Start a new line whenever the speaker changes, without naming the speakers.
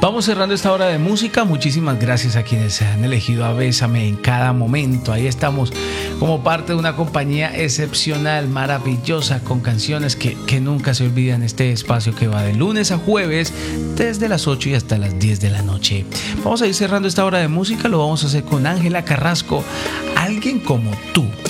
Vamos cerrando esta hora de música. Muchísimas gracias a quienes se han elegido a Bésame en cada momento. Ahí estamos como parte de una compañía excepcional, maravillosa, con canciones que nunca se olvidan. Este espacio que va de lunes a jueves desde las 8 y hasta las 10 de la noche. Vamos a ir cerrando esta hora de música. Lo vamos a hacer con Ángela Carrasco, Alguien como tú.